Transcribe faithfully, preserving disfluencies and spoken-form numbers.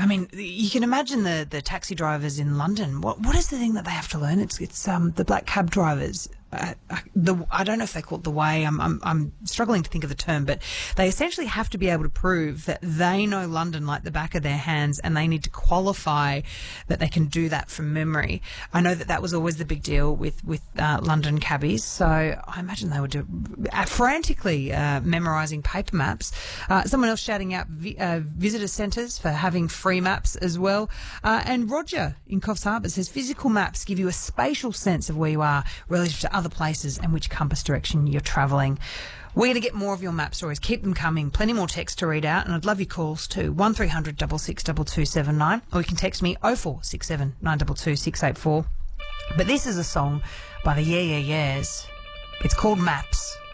mean, you can imagine the, the taxi drivers in London. What what is the thing that they have to learn? It's it's um the black cab drivers. Uh, the I don't know if they call it the way. I'm I'm I'm struggling to think of the term, but they essentially have to be able to prove that they know London like the back of their hands, and they need to qualify that they can do that from memory. I know that that was always the big deal with with uh, London cabbies. So I imagine they were do, uh, frantically uh, memorising paper maps. Uh, someone else shouting out vi- uh, visitor centres for having free maps as well. Uh, and Roger in Coffs Harbour says physical maps give you a spatial sense of where you are relative to other places and which compass direction you're travelling. We're going to get more of your map stories. Keep them coming. Plenty more text to read out, and I'd love your calls too. one three hundred six six two two seven nine, or you can text me oh four six seven nine two two six eight four. But this is a song by the Yeah Yeah Yeahs. It's called Maps.